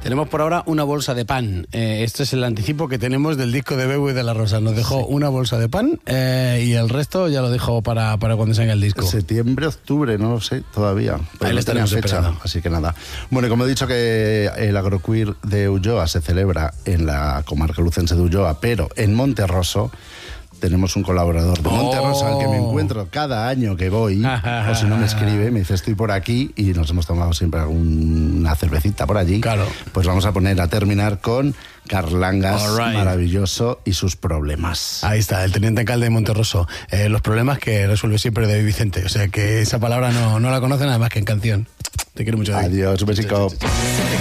Tenemos por ahora una bolsa de pan. Este es el anticipo que tenemos del disco de Bebo y de la Rosa. Nos dejó una bolsa de pan y el resto ya lo dejó para cuando salga el disco. Septiembre, octubre, no lo sé todavía. Pero ahí no le estaremos tenía fecha, esperando. así que nada. Bueno, como he dicho que el Agroqueer de Ulloa se celebra en la comarca lucense de Ulloa, pero en Monterroso tenemos un colaborador de Monterroso al que me encuentro cada año que voy, o si no me escribe, me dice estoy por aquí y nos hemos tomado siempre alguna cervecita por allí. Claro. Pues vamos a terminar con Carlangas, All right. maravilloso, y sus problemas. Ahí está, el teniente alcalde de Monterroso. Los problemas que resuelve siempre David Vicente. O sea que esa palabra no la conocen nada más que en canción. Te quiero mucho, David. Adiós, un besico.